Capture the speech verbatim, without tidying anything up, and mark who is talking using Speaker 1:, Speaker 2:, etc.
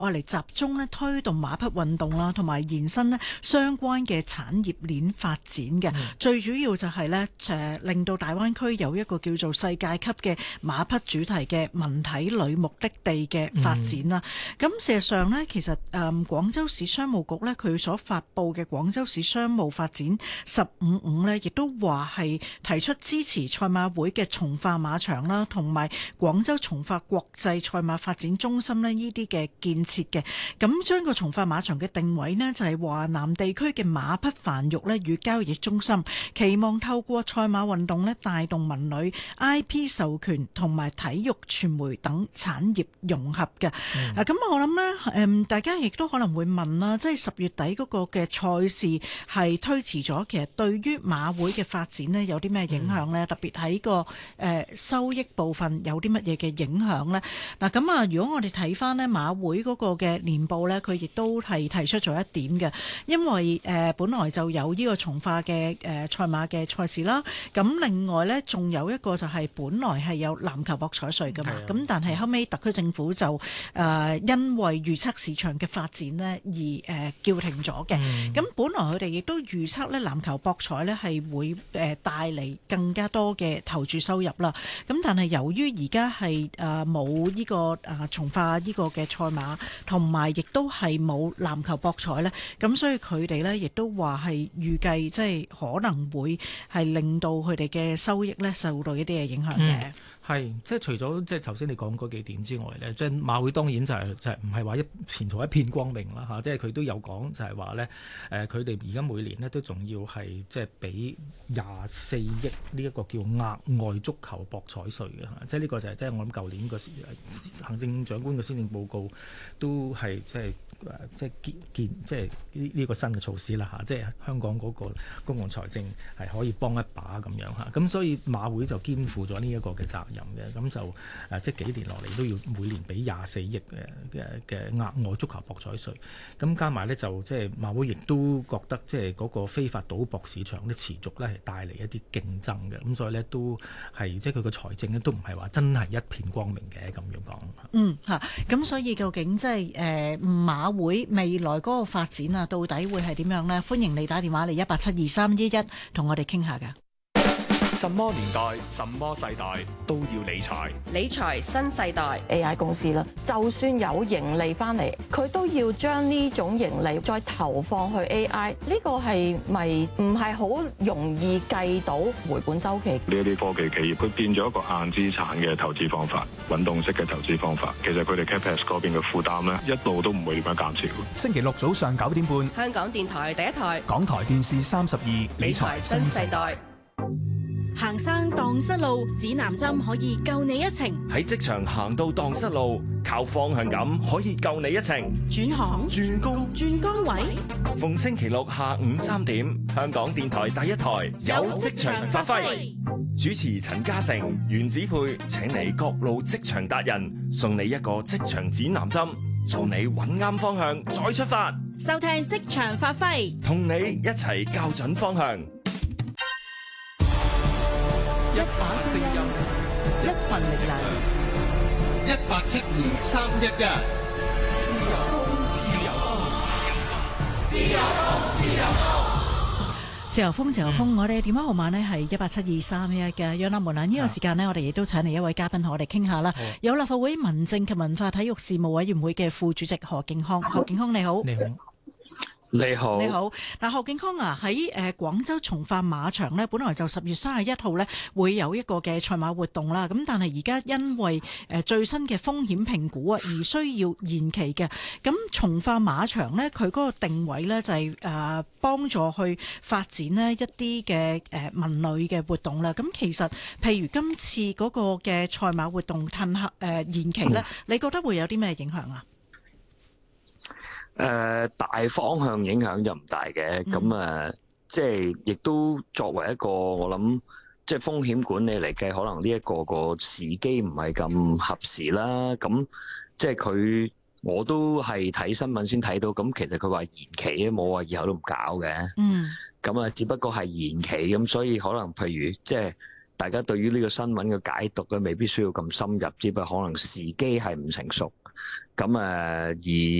Speaker 1: 愛嚟集中咧推動馬匹運動啦，同埋延伸咧相關嘅產業鏈發展嘅。嗯、最主要就係咧誒令到大灣區有一個叫做世界級嘅馬匹主題嘅文體旅目的地嘅發展啦。咁、嗯、事實上咧，其實誒、嗯、廣州市商務局咧佢所發布嘅廣州市商務發展十五五咧，亦都話係提出支持賽馬會嘅從化馬場啦，同埋廣州從化國際賽馬發展中心咧呢啲嘅建設嘅。咁將個從化馬場嘅定位呢，就係華南地區嘅馬匹繁育咧與交易中心，期望透過賽馬運動咧帶動文旅、I P 授權同埋體育傳媒等產業融合嘅。嗯、啊，咁我諗呢，誒，大家亦都可能會問啦，即係十月底嗰個嘅賽事係推遲咗，其實對於馬會嘅發展呢，有啲咩影響呢？嗯、特別喺個誒、呃、收益部分有啲乜嘢嘅影響呢？嗱，咁啊，如果我哋睇翻呢馬會嗰個嘅年報呢，佢亦都係提出咗一點嘅，因為誒、呃、本來就有呢個從化嘅誒賽馬嘅賽事啦，咁另外呢，仲有一個就係本來係有籃球博彩稅噶嘛，咁的但係後尾特區政府就誒、呃、因為預測市場嘅發展呢而誒、呃、叫停咗嘅，咁、嗯、本來佢哋亦都預測呢籃球博彩呢係會誒帶嚟更加多嘅投注收入啦，咁但係由於而家係誒冇呢個誒從化呢個嘅賽馬，同埋亦都係冇籃球博彩呢，咁所以佢哋呢亦都話係預計即係可能會係令到佢哋嘅收益呢受到一啲嘅影響嘅。嗯
Speaker 2: 係，即係除咗即係頭先你講嗰幾點之外咧，即係馬會當然就係、是、就係唔係話一前途一片光明啦嚇，即係佢都有講就係話咧，誒佢哋而家每年咧都仲要係即係俾廿四億呢一個叫額外足球博彩稅嘅嚇，即係呢個就係即係我諗舊年個行政長官嘅施政報告都係即係誒即係建建即係呢呢個新嘅措施啦嚇，即係香港嗰個公共財政係可以幫一把咁樣嚇，咁所以馬會就肩負咗呢一個嘅責任嘅，咁就誒即係幾年落嚟都要每年俾廿四億嘅嘅嘅額外足球博彩稅，咁加埋咧就即係馬會亦都覺得即係嗰個非法賭博市場咧持續咧係帶嚟一啲競爭嘅，咁所以咧都係即係佢個財政咧都唔係話真係一片光明嘅咁樣講。
Speaker 1: 嗯嚇，咁所以究竟即係誒馬會未來嗰個發展啊，到底會係點樣呢？歡迎你打電話嚟一八七二三一一同我哋傾下㗎。
Speaker 3: 什麼年代、什麼世代都要理財。
Speaker 4: 理財新世代
Speaker 5: A I 公司啦，就算有盈利翻嚟，佢都要將呢種盈利再投放去 A I， 呢個係咪唔係好容易計到回本週期？
Speaker 6: 呢一啲科技企業，佢變咗一個硬資產嘅投資方法，滾動式嘅投資方法。其實佢哋 Capex 嗰邊嘅負擔咧，一路都唔會點樣減少。
Speaker 3: 星期六早上九點半，
Speaker 4: 香港電台第一台，
Speaker 3: 港台電視三十二，理財新世代。
Speaker 7: 行山蕩失路，指南針可以救你一程。
Speaker 8: 喺職場行到蕩失路，靠方向感可以救你一程。
Speaker 7: 轉行、
Speaker 8: 轉工、
Speaker 7: 轉崗位，
Speaker 8: 逢星期六下午三點，香港電台第一台有職場發揮。主持陳嘉誠、袁子佩請嚟各路職場達人，送你一個職場指南針，助你揾啱方向再出發。
Speaker 7: 收聽職場發揮，
Speaker 8: 同你一齊校準方向。
Speaker 9: 一把聲音，一份力量，
Speaker 10: 一八七二三一一。
Speaker 9: 自由風，自由風，
Speaker 10: 自由風，自由風，
Speaker 1: 自由風，自由風。我哋嘅電話號碼呢係一八七二三一一嘅。楊立門啊，呢個時間呢，我哋亦都請嚟一位嘉賓同我哋傾下啦。有立法會民政及文化體育事務委員會嘅副主席何敬康。何敬康你好。
Speaker 2: 你好。
Speaker 1: 你好，你好。嗱，何敬康啊，喺誒廣州從化馬場呢，本來就十月三十一號呢會有一個嘅賽馬活動啦。咁但係而家因為誒最新嘅風險評估啊，而需要延期嘅。咁從化馬場呢，佢嗰個定位呢就係誒幫助去發展呢一啲嘅誒文旅嘅活動啦。咁其實譬如今次嗰個嘅賽馬活動褪後誒延期呢，你覺得會有啲咩影響啊？
Speaker 11: 誒、呃、大方向影響就唔大嘅，咁誒、呃、即係亦都作為一個我諗，即係風險管理嚟計，可能呢一個個時機唔係咁合時啦。咁即係佢我都係睇新聞先睇到，咁其實佢話延期啊，冇話以後都唔搞嘅。嗯，咁啊，只不過係延期咁，所以可能譬如即係大家對於呢個新聞嘅解讀咧，未必需要咁深入，只不過可能時機係唔成熟。 咁誒而